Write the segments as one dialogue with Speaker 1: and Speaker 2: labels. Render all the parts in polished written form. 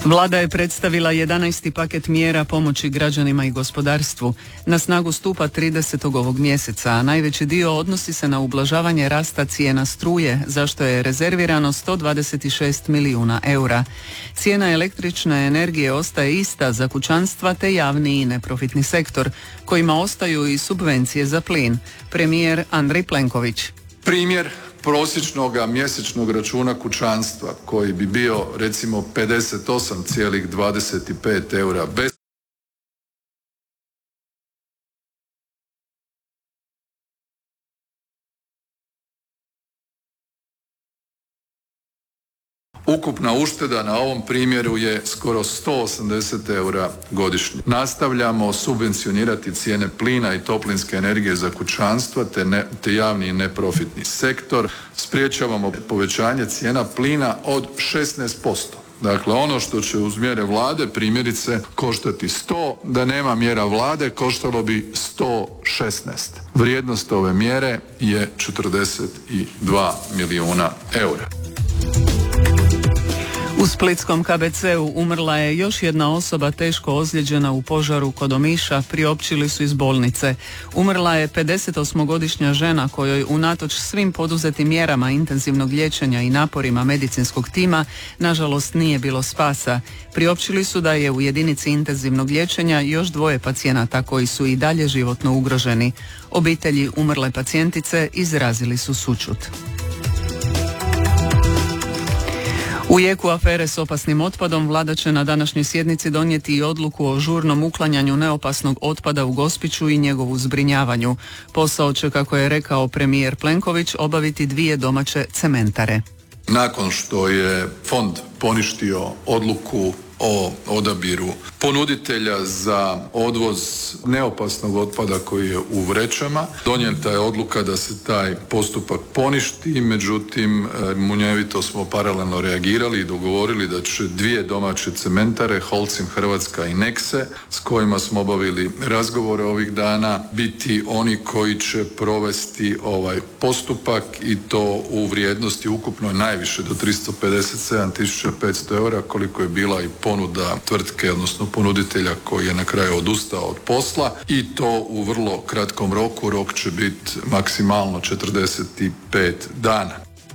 Speaker 1: Vlada je predstavila 11. paket mjera pomoći građanima i gospodarstvu. Na snagu stupa 30. ovog mjeseca, a najveći dio odnosi se na ublažavanje rasta cijena struje, za što je rezervirano 126 milijuna eura. Cijena električne energije ostaje ista za kućanstva te javni i neprofitni sektor, kojima ostaju i subvencije za plin. Premijer Andrej Plenković.
Speaker 2: Primjer prosječnog mjesečnog računa kućanstva koji bi bio recimo 58,25 eura bez ukupna ušteda na ovom primjeru je skoro 180 eura godišnje. Nastavljamo subvencionirati cijene plina i toplinske energije za kućanstva te javni i neprofitni sektor. Spriječavamo povećanje cijena plina od 16%. Dakle, ono što će uz mjere vlade primjerice koštati 100, da nema mjera vlade koštalo bi 116. Vrijednost ove mjere je 42 milijuna eura.
Speaker 1: U splitskom KBC-u umrla je još jedna osoba teško ozlijeđena u požaru kod Omiša, priopćili su iz bolnice. Umrla je 58-godišnja žena kojoj unatoč svim poduzetim mjerama intenzivnog liječenja i naporima medicinskog tima nažalost nije bilo spasa. Priopćili su da je u jedinici intenzivnog liječenja još 2 pacijenata koji su i dalje životno ugroženi. Obitelji umrle pacijentice izrazili su sućut. U jeku afere s opasnim otpadom vlada će na današnjoj sjednici donijeti i odluku o žurnom uklanjanju neopasnog otpada u Gospiću i njegovu zbrinjavanju. Posao će, kako je rekao premijer Plenković, obaviti 2 domaće cementare.
Speaker 2: Nakon što je fond poništio odluku o odabiru ponuditelja za odvoz neopasnog otpada koji je u vrećama, donijeta je odluka da se taj postupak poništi, međutim munjevito smo paralelno reagirali i dogovorili da će 2 domaće cementare, Holcim Hrvatska i Nexe, s kojima smo obavili razgovore ovih dana, biti oni koji će provesti ovaj postupak i to u vrijednosti ukupno najviše do 357.500 eura, koliko je bila i ponuda tvrtke, odnosno ponuditelja koji je na kraju odustao od posla, i to u vrlo kratkom roku. Rok će biti maksimalno 45 dana.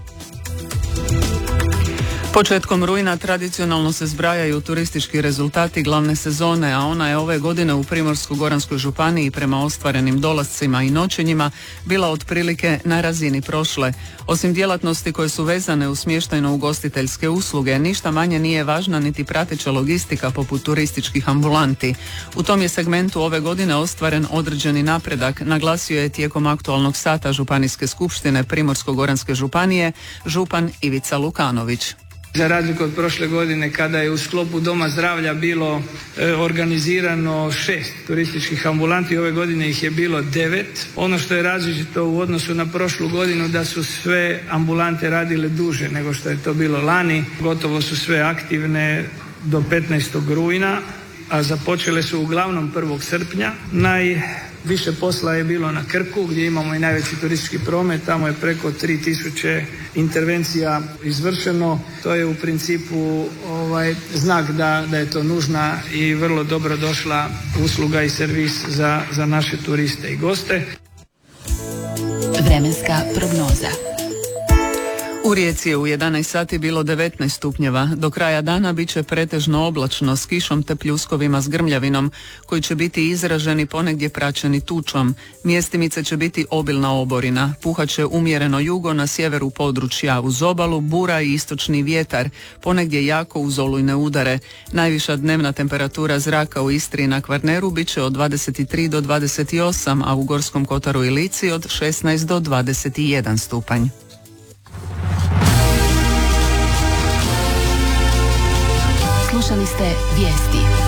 Speaker 1: Početkom rujna tradicionalno se zbrajaju turistički rezultati glavne sezone, a ona je ove godine u Primorsko-goranskoj županiji prema ostvarenim dolascima i noćenjima bila otprilike na razini prošle. Osim djelatnosti koje su vezane u smještajno-ugostiteljske usluge, ništa manje nije važna niti prateća logistika poput turističkih ambulanti. U tom je segmentu ove godine ostvaren određeni napredak, naglasio je tijekom aktualnog sata Županijske skupštine Primorsko-goranske županije župan Ivica Lukanović.
Speaker 3: Za razliku od prošle godine kada je u sklopu Doma zdravlja bilo organizirano 6 turističkih ambulanti, ove godine ih je bilo 9. Ono što je različito u odnosu na prošlu godinu da su sve ambulante radile duže nego što je to bilo lani. Gotovo su sve aktivne do 15. rujna, a započele su uglavnom 1. srpnja. Najviše posla je bilo na Krku gdje imamo i najveći turistički promet, tamo je preko 3000 intervencija izvršeno. To je u principu znak da je to nužna i vrlo dobro došla usluga i servis za naše turiste i goste.
Speaker 4: Vremenska prognoza.
Speaker 1: U Rijeci je u 11 sati bilo 19 stupnjeva. Do kraja dana bit će pretežno oblačno s kišom te pljuskovima s grmljavinom koji će biti izraženi ponegdje praćeni tučom. Mjestimice će biti obilna oborina. Puhaće umjereno jugo, na sjeveru područja uz obalu, bura i istočni vjetar, ponegdje jako uz olujne udare. Najviša dnevna temperatura zraka u Istri i na Kvarneru bit će od 23 do 28, a u Gorskom kotaru i Lici od 16 do 21 stupanj.
Speaker 4: Slušali ste vijesti.